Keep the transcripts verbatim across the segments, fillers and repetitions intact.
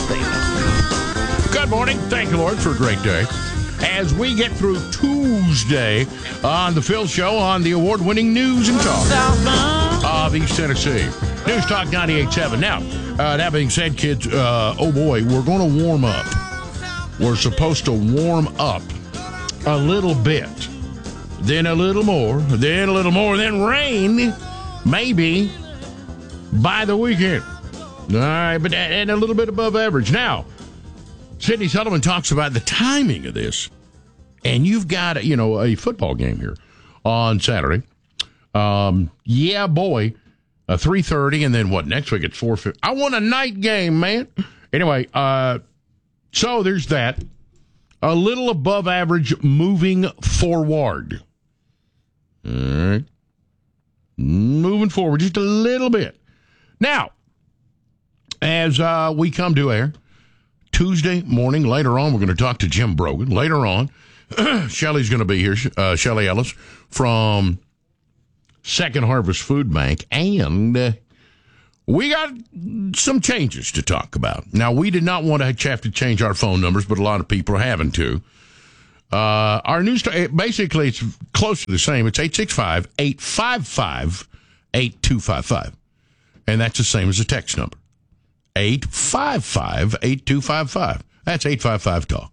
Good morning. Thank you, Lord, for a great day. As we get through Tuesday on the Phil Show on the award-winning News and Talk of East Tennessee. News Talk ninety-eight point seven. Now, uh, that being said, kids, uh, oh boy, we're going to warm up. We're supposed to warm up a little bit, then a little more, then a little more, then rain, maybe, by the weekend. All right, but and a little bit above average. Now, Sidney Sullivan talks about the timing of this, and you've got, you know, a football game here on Saturday. Um, yeah, boy, uh, three thirty, and then what, next week it's four fifty. I want a night game, man. Anyway, uh, so there's that. A little above average moving forward. All right. Moving forward just a little bit. Now, as uh, we come to air, Tuesday morning, later on, we're going to talk to Jim Brogan. Later on, Shelly's going to be here, uh, Shelly Ellis from Second Harvest Food Bank. And uh, we got some changes to talk about. Now, we did not want to have to change our phone numbers, but a lot of people are having to. Uh, our news, basically, it's close to the same. It's eight six five, eight five five, eight two five five. And that's the same as the text number. eight five five, eight two five five. That's eight five five talk.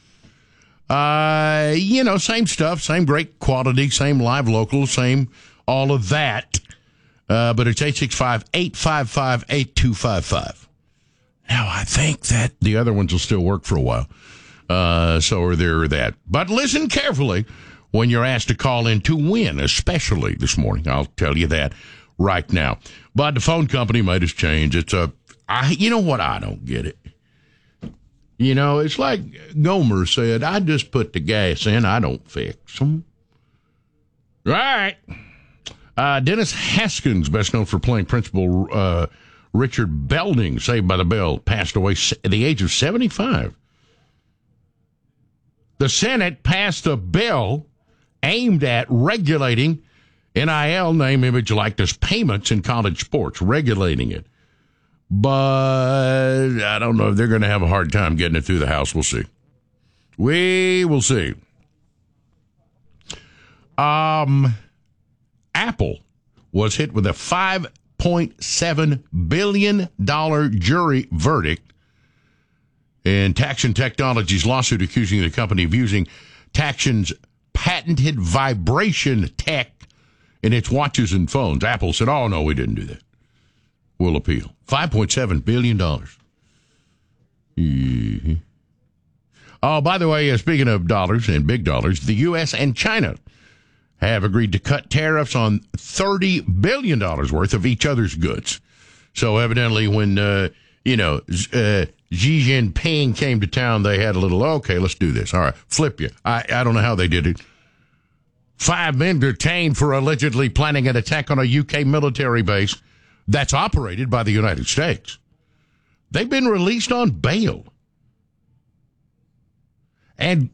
Uh, you know, same stuff, same great quality, same live local, same all of that. Uh, but it's eight six five, eight five five, eight two five five. Now, I think that the other ones will still work for a while. Uh, so are there that. But listen carefully when you're asked to call in to win, especially this morning. I'll tell you that right now. But the phone company made us change. It's a, I, you know what? I don't get it. You know, it's like Gomer said, I just put the gas in, I don't fix them. Right. Uh, Dennis Haskins, best known for playing Principal uh, Richard Belding, Saved by the Bell, passed away at the age of seventy-five. The Senate passed a bill aimed at regulating N I L, name, image, likeness payments in college sports, regulating it. But I don't know if they're going to have a hard time getting it through the House. We'll see. We will see. Um, Apple was hit with a five point seven billion dollars jury verdict in Taxon Technologies' lawsuit accusing the company of using Taxon's patented vibration tech in its watches and phones. Apple said, oh, no, we didn't do that. We'll appeal. five point seven billion dollars. Mm-hmm. Oh, by the way, uh, speaking of dollars and big dollars, the U S and China have agreed to cut tariffs on thirty billion dollars worth of each other's goods. So evidently when, uh, you know, uh, Xi Jinping came to town, they had a little, okay, let's do this. All right, flip you. I, I don't know how they did it. Five men detained for allegedly planning an attack on a U K military base that's operated by the United States. They've been released on bail. And,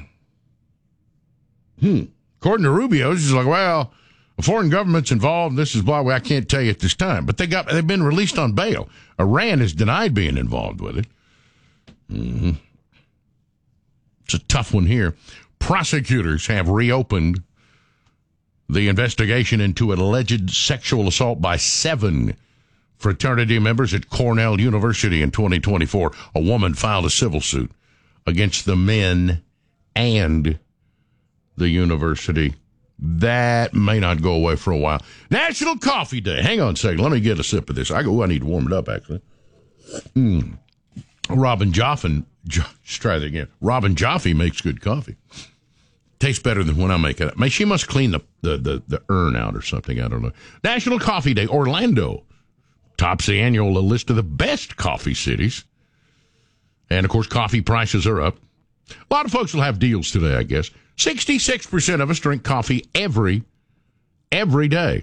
hmm, according to Rubio, he's like, well, a foreign government's involved, this is blah, blah, I can't tell you at this time. But they got, they've been released on bail. Iran has denied being involved with it. Mm-hmm. It's a tough one here. Prosecutors have reopened the investigation into an alleged sexual assault by seven fraternity members at Cornell University in twenty twenty-four. A woman filed a civil suit against the men and the university. That may not go away for a while. National Coffee Day. Hang on a second. Let me get a sip of this. I go. I need to warm it up, actually. Mm. Robin Joffe. Jo- let's try that again. Robin Joffe makes good coffee. Tastes better than when I make it. Maybe she must clean the, the, the, the urn out or something. I don't know. National Coffee Day. Orlando tops the annual list of the best coffee cities. And, of course, coffee prices are up. A lot of folks will have deals today, I guess. sixty-six percent of us drink coffee every, every day.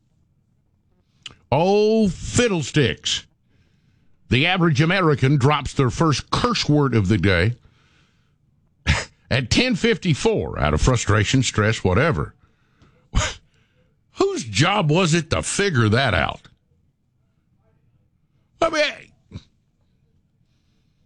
Oh, fiddlesticks. The average American drops their first curse word of the day at ten fifty-four out of frustration, stress, whatever. Whose job was it to figure that out? I mean,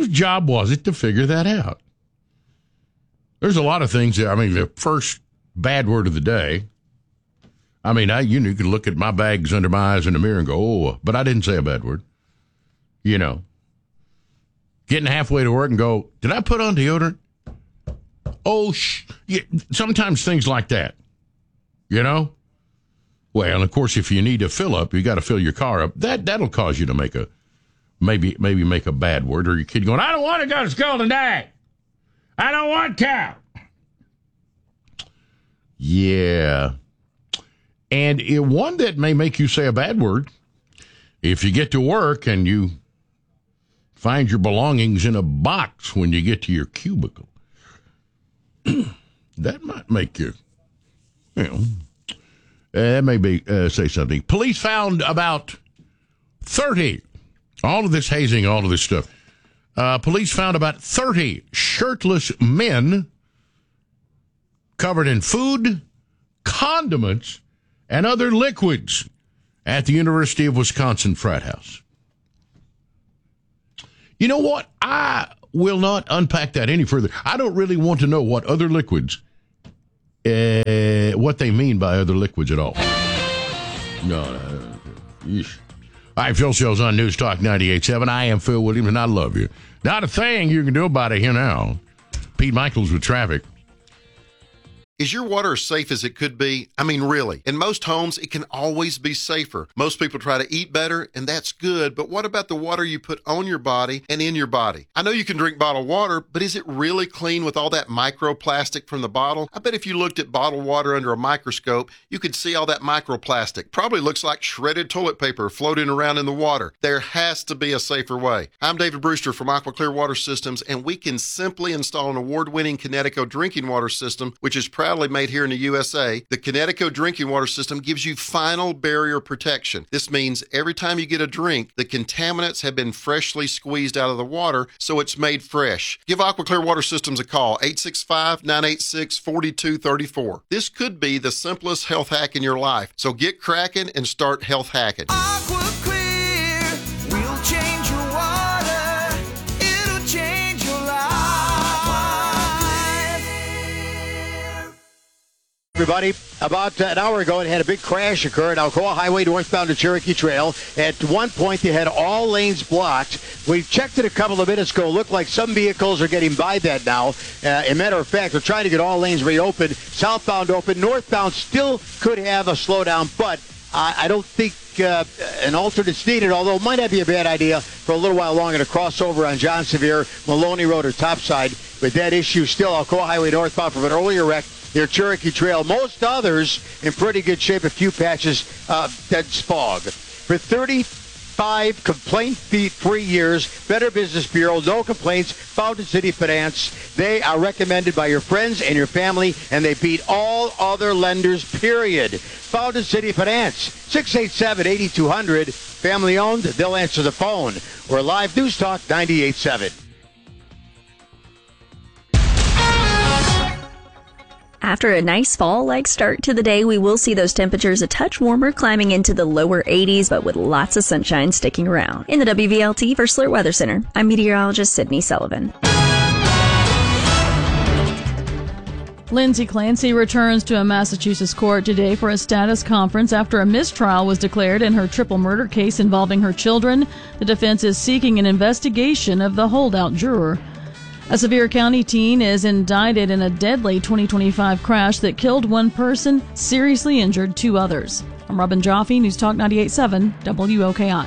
Whose job was it to figure that out? There's a lot of things. That, I mean, the first bad word of the day. I mean, I you know you can look at my bags under my eyes in the mirror and go, oh, but I didn't say a bad word. You know, getting halfway to work and go, did I put on deodorant? Oh, sh-. Yeah, sometimes things like that. You know. Well, and of course, if you need to fill up, you got to fill your car up. That that'll cause you to make a maybe maybe make a bad word, or your kid going, I don't want to go to school today. I don't want to. Yeah. And it, one that may make you say a bad word, if you get to work and you find your belongings in a box when you get to your cubicle, that might make you, you know, uh, that may be, uh, say something. Police found about thirty, all of this hazing, all of this stuff. Uh, police found about thirty shirtless men covered in food, condiments, and other liquids at the University of Wisconsin frat house. You know what? I will not unpack that any further. I don't really want to know what other liquids, uh, what they mean by other liquids at all. No, no. Yeesh. All right, Phil Show's on News Talk ninety-eight point seven. I am Phil Williams, and I love you. Not a thing you can do about it here now. Pete Michaels with traffic. Is your water as safe as it could be? I mean, really. In most homes, it can always be safer. Most people try to eat better, and that's good, but what about the water you put on your body and in your body? I know you can drink bottled water, but is it really clean with all that microplastic from the bottle? I bet if you looked at bottled water under a microscope, you could see all that microplastic. Probably looks like shredded toilet paper floating around in the water. There has to be a safer way. I'm David Brewster from AquaClear Water Systems, and we can simply install an award-winning Kinetico drinking water system, which is proudly made here in the U S A. The Kinetico drinking water system gives you final barrier protection. This means every time you get a drink, the contaminants have been freshly squeezed out of the water, so it's made fresh. Give AquaClear Water Systems a call, eight six five, nine eight six, four two three four. This could be the simplest health hack in your life, so get cracking and start health hacking. AquaClear will change your water. It'll change your life. Everybody, about an hour ago, it had a big crash occur at Alcoa Highway northbound to Cherokee Trail. At one point, they had all lanes blocked. We checked it a couple of minutes ago. Looked like some vehicles are getting by that now. Uh, as a matter of fact, they're trying to get all lanes reopened. Southbound open. Northbound still could have a slowdown, but uh, I don't think uh, an alternate's needed, although it might not be a bad idea for a little while longer to cross over on John Sevier, Maloney Road, or topside. With that issue still, Alcoa Highway northbound from an earlier wreck near Cherokee Trail. Most others in pretty good shape. A few patches, uh, that's fog. For thirty-five complaint-free years, Better Business Bureau, no complaints, Fountain City Finance. They are recommended by your friends and your family, and they beat all other lenders, period. Fountain City Finance, six eight seven, eight two zero zero. Family owned, they'll answer the phone. We're live News Talk ninety-eight point seven. After a nice fall-like start to the day, we will see those temperatures a touch warmer, climbing into the lower eighties, but with lots of sunshine sticking around. In the W V L T First Alert Weather Center, I'm meteorologist Sydney Sullivan. Lindsay Clancy returns to a Massachusetts court today for a status conference after a mistrial was declared in her triple murder case involving her children. The defense is seeking an investigation of the holdout juror. A Sevier County teen is indicted in a deadly twenty twenty-five crash that killed one person, seriously injured two others. I'm Robin Joffe, News Talk ninety-eight point seven, W O K I.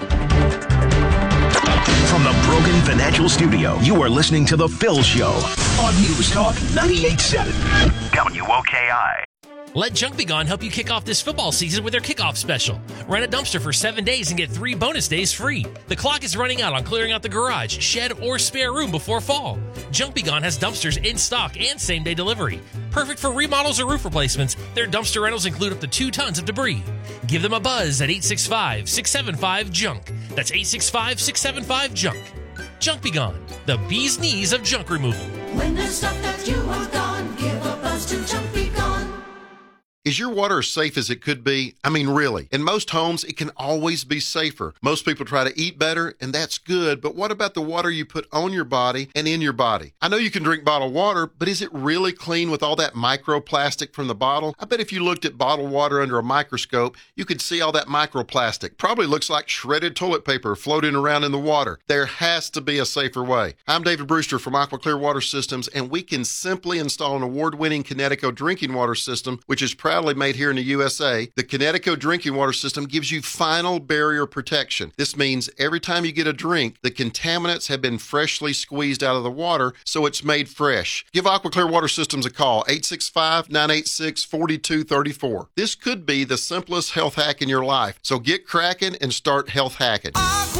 From the Brogan Financial Studio, you are listening to The Phil Show on News Talk ninety-eight point seven, W O K I. Let Junk Be Gone help you kick off this football season with their kickoff special. Rent a dumpster for seven days and get three bonus days free. The clock is running out on clearing out the garage, shed, or spare room before fall. Junk Be Gone has dumpsters in stock and same-day delivery. Perfect for remodels or roof replacements, their dumpster rentals include up to two tons of debris. Give them a buzz at eight six five, six seven five, JUNK. That's eight six five, six seven five, JUNK. Junk Be Gone, the bee's knees of junk removal. When there's stuff that you want gone, give a buzz to Junk Be Gone. Is your water as safe as it could be? I mean, really. In most homes, it can always be safer. Most people try to eat better, and that's good, but what about the water you put on your body and in your body? I know you can drink bottled water, but is it really clean with all that microplastic from the bottle? I bet if you looked at bottled water under a microscope, you could see all that microplastic. Probably looks like shredded toilet paper floating around in the water. There has to be a safer way. I'm David Brewster from Aqua Clear Water Systems, and we can simply install an award-winning Connecticut drinking water system, which is proudly made here in the U S A. The Connecticut drinking water system gives you final barrier protection. This means every time you get a drink, the contaminants have been freshly squeezed out of the water, so it's made fresh. Give Aqua Clear Water Systems a call, eight six five, nine eight six, four two three four. This could be the simplest health hack in your life, so get cracking and start health hacking. Aqua